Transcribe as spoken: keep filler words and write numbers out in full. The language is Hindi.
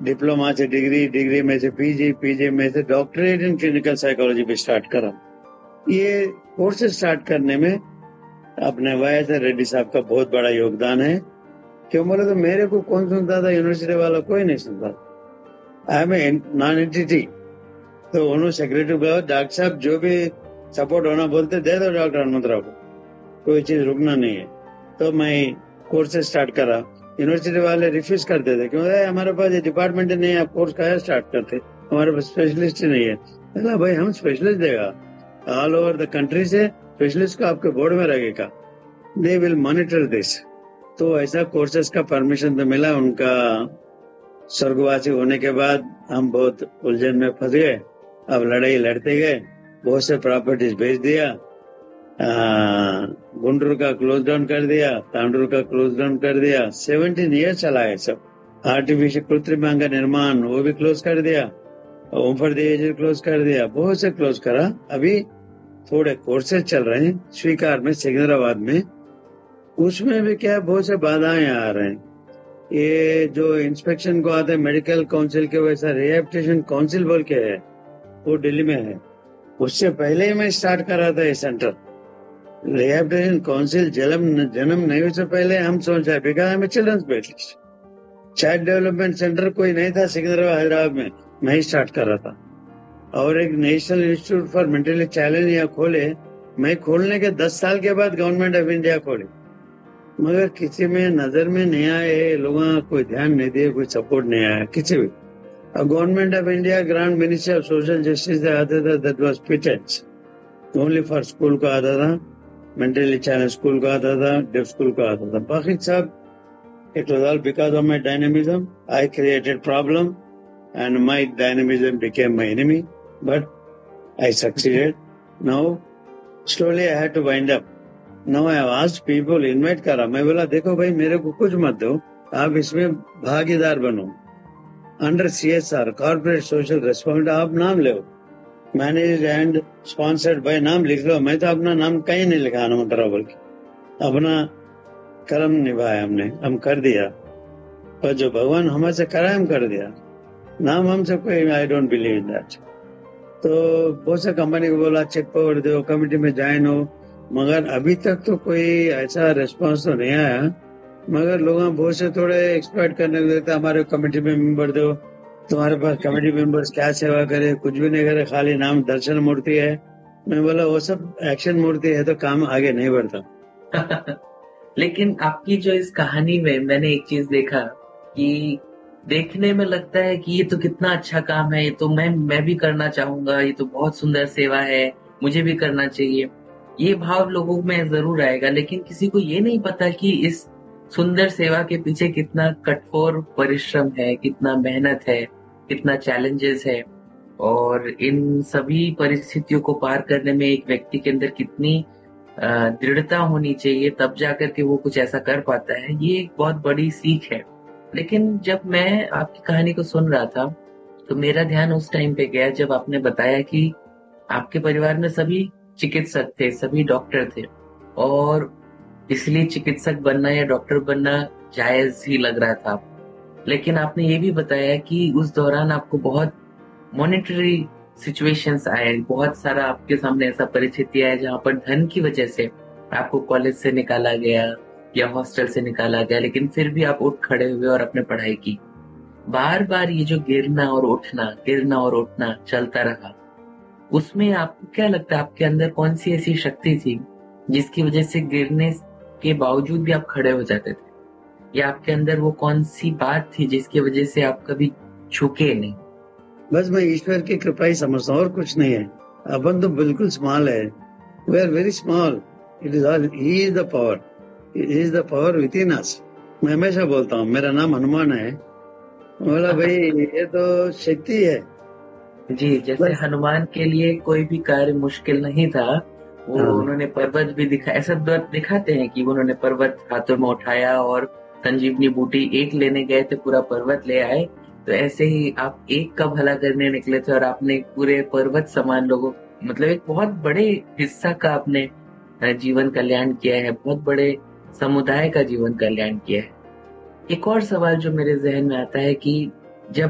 डिप्लोमा से डिग्री, डिग्री में से पीजी, पीजी में से डॉक्टरेट इन क्लिनिकल साइकोलॉजी पे स्टार्ट करा। ये कोर्स स्टार्ट करने में अपने वाई एस रेड्डी साहब का बहुत बड़ा योगदान है। क्यों बोले तो मेरे को कौन सुनता था, यूनिवर्सिटी वाला कोई नहीं सुनता। I M a non entity. तो उन्होंने सेक्रेटरी बोला, डॉक्टर साहब जो भी सपोर्ट होना बोलते दे दो डॉक्टर हनुमंतराव को, कोई चीज रुकना नहीं है। तो मैं कोर्स स्टार्ट करा। यूनिवर्सिटी वाले रिफ्यूज करते थे, क्योंकि हमारे पास ये डिपार्टमेंट नहीं है, आप कोर्स कहा स्टार्ट करते, हमारे पास स्पेशलिस्ट ही नहीं है। बोला भाई हम स्पेशलिस्ट देगा, ऑल ओवर द कंट्री से स्पेशलिस्ट को आपके बोर्ड में रखेगा, दे विल मॉनिटर दिस। तो ऐसा कोर्सेज का परमिशन तो मिला। उनका स्वर्गवासी होने के बाद हम बहुत उलझन में फंस गए। अब लड़ाई लड़ते गए, बहुत से प्रॉपर्टीज बेच दिया, गुंडूर का क्लोज डाउन कर दिया, तांडूर का क्लोज डाउन कर दिया। सेवनटीन ईयर चला है सब। आर्टिफिशियल कृत्रिम अंग निर्माण वो भी क्लोज कर दिया, ओमफर दिए क्लोज कर दिया, बहुत से क्लोज करा। अभी थोड़े कोर्सेज चल रहे हैं स्वीकार में, सिकंदराबाद में। उसमें भी क्या बहुत से बाधाएं आ रहे हैं। ये जो इंस्पेक्शन को आते हैं मेडिकल काउंसिल के, वैसा रिहेबिलिटेशन काउंसिल बोल के है, वो दिल्ली में है। उससे पहले ही मैं स्टार्ट कर रहा था ये सेंटर। रिहेबिलिटेशन काउंसिल जन्म जन्म नहीं से पहले हम सोचा, because I am children specialist. Child development centre कोई नहीं था सिकंदराबाद हैदराबाद में, मैं ही स्टार्ट कर रहा था। और एक national institute for mentally challenge यहाँ खोले, मैं खोलने के दस साल के बाद गवर्नमेंट ऑफ इंडिया खोले, मगर किसी में नजर में नहीं आए, लोगों कोई ध्यान नहीं दिए, कोई सपोर्ट नहीं आया किसी भी। Government of India grant ministry of social justice आता था, that was pittance only for school को आता था, मेंटली चैलेंज स्कूल को आता था, डेफ स्कूल को आता था, बाकी सब it was all because of my dynamism. I created problem and my dynamism became my enemy, but I succeeded. Now slowly I had to wind up. Now I have asked people, invite करा, मैं बोला देखो भाई मेरे को कुछ मत दो, आप इसमें भागीदार बनो। Under CSR corporate social responsibility आप नाम लो, मैनेज एंड स्पॉन्सर्ड बाय नाम लिख लो। मैं तो अपना नाम कहीं नहीं लिखा हनुमंतराव बोल के, अपना कर्म निभाया हमने, हम कर दिया। पर जो भगवान हमारे करा हम कर दिया, नाम हमसे कोई, I don't believe in that. तो बहुत से कंपनी को बोला चेक पावर दो, कमेटी में ज्वाइन हो, मगर अभी तक तो कोई ऐसा रिस्पॉन्स तो नहीं आया। मगर लोग बहुत से थोड़े एक्सपेक्ट करने को देते, हमारे कमेटी में मेंबर दो, तुम्हारे पास कमेटी मेंबर्स क्या सेवा करे, कुछ भी नहीं करे, खाली नाम दर्शन मूर्ति है। मैं बोला वो सब एक्शन मूर्ति है तो काम आगे नहीं बढ़ता। लेकिन आपकी जो इस कहानी में मैंने एक चीज देखा कि देखने में लगता है कि ये तो कितना अच्छा काम है, ये तो मैं मैं भी करना चाहूंगा, ये तो बहुत सुंदर सेवा है, मुझे भी करना चाहिए, ये भाव लोगों में जरूर आएगा। लेकिन किसी को ये नहीं पता कि इस सुंदर सेवा के पीछे कितना कठोर परिश्रम है, कितना मेहनत है, कितना चैलेंजेस है, और इन सभी परिस्थितियों को पार करने में एक व्यक्ति के अंदर कितनी दृढ़ता होनी चाहिए, तब जाकर के वो कुछ ऐसा कर पाता है। ये एक बहुत बड़ी सीख है। लेकिन जब मैं आपकी कहानी को सुन रहा था तो मेरा ध्यान उस टाइम पे गया जब आपने बताया कि आपके परिवार में सभी चिकित्सक थे, सभी डॉक्टर थे, और इसलिए चिकित्सक बनना या डॉक्टर बनना जायज ही लग रहा था। लेकिन आपने ये भी बताया कि उस दौरान आपको बहुत मॉनिटरी सिचुएशंस आए, बहुत सारा आपके सामने ऐसा परिस्थिति आया जहां पर धन की वजह से आपको कॉलेज से निकाला गया या हॉस्टल से निकाला गया, लेकिन फिर भी आप उठ खड़े हुए और अपने पढ़ाई की। बार बार ये जो गिरना और उठना, गिरना और उठना चलता रहा, उसमें आपको क्या लगता है आपके अंदर कौन सी ऐसी शक्ति थी जिसकी वजह से गिरने के बावजूद भी आप खड़े हो जाते थे, या आपके अंदर वो कौन सी बात थी जिसकी वजह से आप कभी झुके नहीं? बस मैं ईश्वर की कृपा ही समझता हूँ और कुछ नहीं है। अपन तो बिल्कुल स्मॉल है, we are very small, it is all he is the power, he is the power with in अस। मैं हमेशा बोलता हूँ मेरा नाम हनुमान है, बोला भाई ये तो शक्ति है जी। जैसे हनुमान के लिए कोई भी कार्य मुश्किल नहीं था, वो उन्होंने पर्वत भी दिखा, ऐसा दिखाते हैं कि उन्होंने पर्वत हाथों में उठाया और संजीवनी बूटी एक लेने गए थे, पूरा पर्वत ले आए। तो ऐसे ही आप एक का भला करने निकले थे और आपने पूरे पर्वत समान लोगों, मतलब एक बहुत बड़े हिस्सा का आपने जीवन कल्याण किया है, बहुत बड़े समुदाय का जीवन कल्याण किया है। एक और सवाल जो मेरे जहन में आता है कि